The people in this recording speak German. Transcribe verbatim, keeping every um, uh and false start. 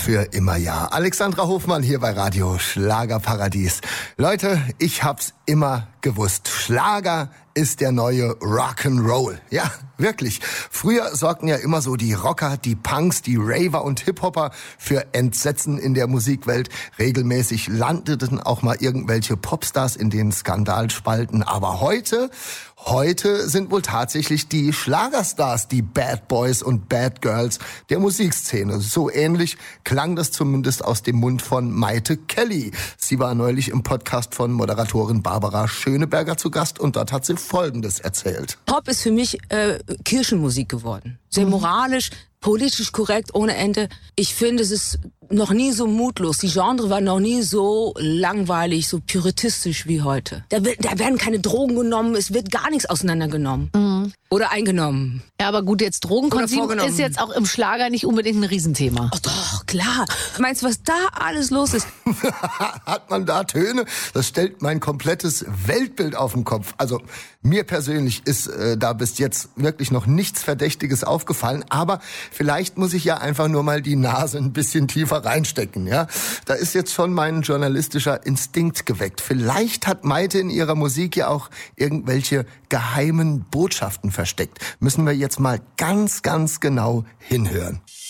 für immer ja. Alexandra Hofmann hier bei Radio Schlagerparadies. Leute, ich hab's immer gewusst. Schlager ist der neue Rock'n'Roll. Ja, wirklich. Früher sorgten ja immer so die Rocker, die Punks, die Raver und Hip-Hopper für Entsetzen in der Musikwelt. Regelmäßig landeten auch mal irgendwelche Popstars in den Skandalspalten. Aber heute, heute sind wohl tatsächlich die Schlagerstars die Bad Boys und Bad Girls der Musikszene. So ähnlich klang das zumindest aus dem Mund von Mayte Kelly. Sie war neulich im Podcast von Moderatorin Barbara Schöneberger zu Gast und dort hat sie Folgendes erzählt. Pop ist für mich äh, Kirchenmusik geworden. Sehr moralisch, politisch korrekt, ohne Ende. Ich finde, es ist noch nie so mutlos. Die Genre war noch nie so langweilig, so puritistisch wie heute. Da, wird, da werden keine Drogen genommen, es wird gar nichts auseinandergenommen. Mhm. Oder eingenommen. Ja, aber gut, jetzt Drogenkonsum ist jetzt auch im Schlager nicht unbedingt ein Riesenthema. Ach doch, klar. Meinst du, was da alles los ist? Hat man da Töne? Das stellt mein komplettes Weltbild auf den Kopf. Also mir persönlich ist äh, da bis jetzt wirklich noch nichts Verdächtiges aufgefallen. Aber vielleicht muss ich ja einfach nur mal die Nase ein bisschen tiefer reinstecken. Ja, da ist jetzt schon mein journalistischer Instinkt geweckt. Vielleicht hat Mayte in ihrer Musik ja auch irgendwelche geheimen Botschaften versteckt. Müssen wir jetzt mal ganz, ganz genau hinhören.